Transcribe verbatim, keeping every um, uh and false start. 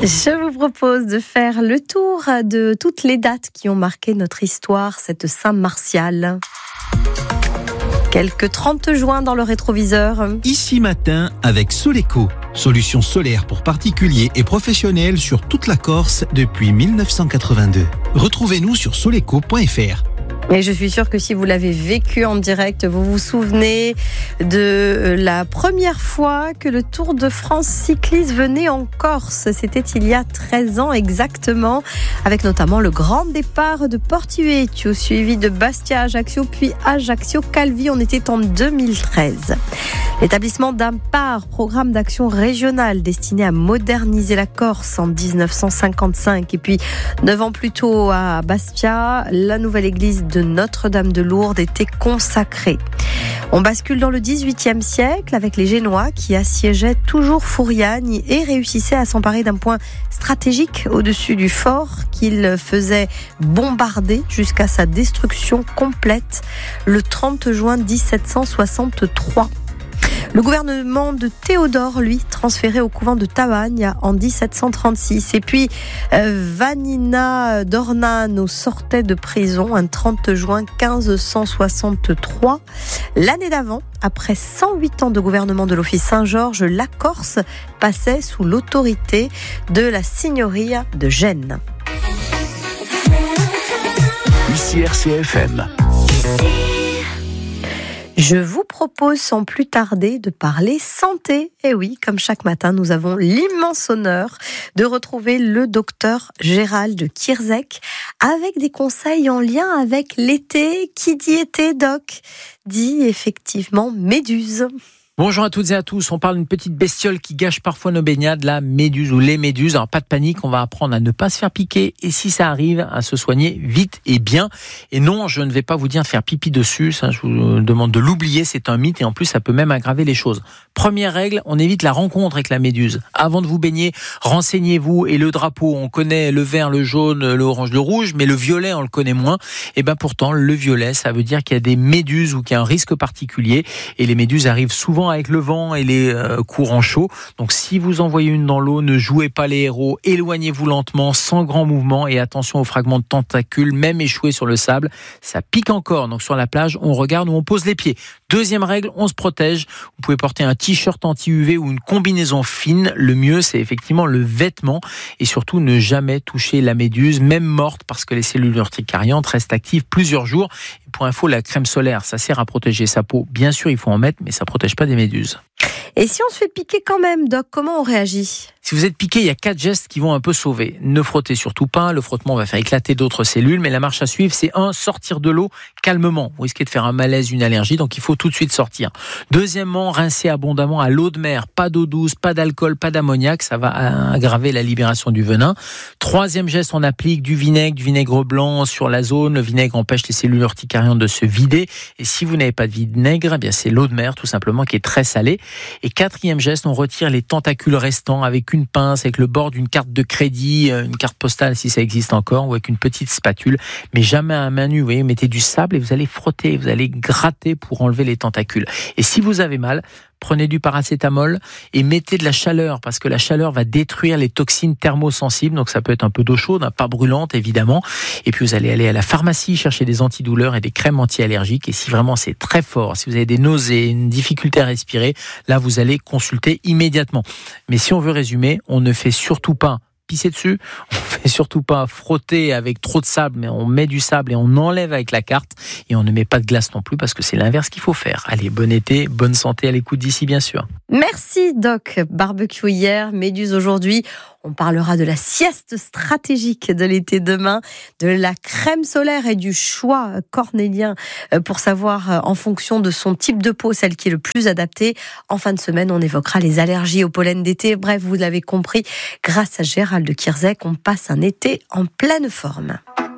Je vous propose de faire le tour de toutes les dates qui ont marqué notre histoire, cette Saint-Martial. Quelques trente juin dans le rétroviseur. Ici matin avec Soleco, solution solaire pour particuliers et professionnels sur toute la Corse depuis mille neuf cent quatre-vingt-deux. Retrouvez-nous sur soleco point f r. Et je suis sûre que si vous l'avez vécu en direct, vous vous souvenez de la première fois que le Tour de France cycliste venait en Corse. C'était il y a treize ans exactement, avec notamment le grand départ de Porto-Vecchio, suivi de Bastia-Ajaccio, puis Ajaccio-Calvi. On était en deux mille treize. L'établissement d'Ampar, programme d'action régionale destiné à moderniser la Corse en dix-neuf cent cinquante-cinq. Et puis, neuf ans plus tôt à Bastia, la nouvelle église de Notre-Dame de Lourdes était consacrée. On bascule dans le dix-huitième siècle avec les Génois qui assiégeaient toujours Fouriagne et réussissaient à s'emparer d'un point stratégique au-dessus du fort qu'ils faisaient bombarder jusqu'à sa destruction complète le trente juin dix-sept cent soixante-trois. Le gouvernement de Théodore, lui, transféré au couvent de Tavagne en dix-sept cent trente-six. Et puis, euh, Vanina d'Ornano sortait de prison un trente juin quinze cent soixante-trois. L'année d'avant, après cent huit ans de gouvernement de l'Office Saint-Georges, la Corse passait sous l'autorité de la Signoria de Gênes. Ici R C F M. Je vous propose sans plus tarder de parler santé. Et oui, comme chaque matin, nous avons l'immense honneur de retrouver le docteur Gérald Kierzek avec des conseils en lien avec l'été. Qui dit été, doc, dit effectivement méduse. Bonjour à toutes et à tous, on parle d'une petite bestiole qui gâche parfois nos baignades, la méduse ou les méduses. Alors pas de panique, on va apprendre à ne pas se faire piquer et si ça arrive, à se soigner vite et bien. Et non, je ne vais pas vous dire de faire pipi dessus, ça, je vous demande de l'oublier, c'est un mythe et en plus ça peut même aggraver les choses. Première règle, on évite la rencontre avec la méduse. Avant de vous baigner, renseignez-vous et le drapeau, on connaît le vert, le jaune, le orange, le rouge, mais le violet on le connaît moins. Et ben pourtant le violet, ça veut dire qu'il y a des méduses ou qu'il y a un risque particulier et les méduses arrivent souvent avec le vent et les euh, courants chauds. Donc si vous en voyez une dans l'eau, ne jouez pas les héros, éloignez-vous lentement, sans grand mouvement et attention aux fragments de tentacules, même échoués sur le sable, ça pique encore. Donc sur la plage, on regarde où on pose les pieds. Deuxième règle, on se protège. Vous pouvez porter un t-shirt anti-U V ou une combinaison fine. Le mieux, c'est effectivement le vêtement et surtout ne jamais toucher la méduse, même morte, parce que les cellules urticariantes restent actives plusieurs jours. Et pour info, la crème solaire, ça sert à protéger sa peau. Bien sûr, il faut en mettre, mais ça protège pas des méduses. Et si on se fait piquer quand même, doc, comment on réagit ? Si vous êtes piqué, il y a quatre gestes qui vont un peu sauver. Ne frottez surtout pas, le frottement va faire éclater d'autres cellules, mais la marche à suivre, c'est un, sortir de l'eau calmement. Vous risquez de faire un malaise, une allergie, donc il faut tout de suite sortir. Deuxièmement, rincer abondamment à l'eau de mer, pas d'eau douce, pas d'alcool, pas d'ammoniac, ça va aggraver la libération du venin. Troisième geste, on applique du vinaigre, du vinaigre blanc sur la zone. Le vinaigre empêche les cellules urticariantes de se vider. Et si vous n'avez pas de vinaigre, eh bien c'est l'eau de mer tout simplement qui est très salée. Et quatrième geste, on retire les tentacules restants avec une pince, avec le bord d'une carte de crédit, une carte postale si ça existe encore, ou avec une petite spatule, mais jamais à main nue. Vous voyez, mettez du sable et vous allez frotter, vous allez gratter pour enlever les tentacules. Et si vous avez mal, prenez du paracétamol et mettez de la chaleur, parce que la chaleur va détruire les toxines thermosensibles, donc ça peut être un peu d'eau chaude, pas brûlante évidemment. Et puis vous allez aller à la pharmacie chercher des antidouleurs et des crèmes anti-allergiques. Et si vraiment c'est très fort, si vous avez des nausées, une difficulté à respirer, là vous allez consulter immédiatement. Mais si on veut résumer, on ne fait surtout pas pisser dessus, on fait surtout pas frotter avec trop de sable, mais on met du sable et on enlève avec la carte et on ne met pas de glace non plus parce que c'est l'inverse qu'il faut faire. Allez, bon été, bonne santé à l'écoute d'ici bien sûr. Merci doc, barbecue hier, méduse aujourd'hui. On parlera de la sieste stratégique de l'été demain, de la crème solaire et du choix cornélien pour savoir en fonction de son type de peau celle qui est le plus adaptée. En fin de semaine, on évoquera les allergies au pollen d'été. Bref, vous l'avez compris, grâce à Gérald Kierzek, on passe un été en pleine forme.